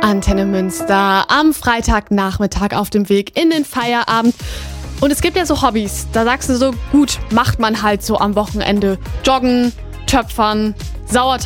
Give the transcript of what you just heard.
Antenne Münster am Freitagnachmittag auf dem Weg in den Feierabend. Und es gibt ja so Hobbys, da sagst du so, gut, macht man halt so am Wochenende. Joggen, Töpfern, Sauerteig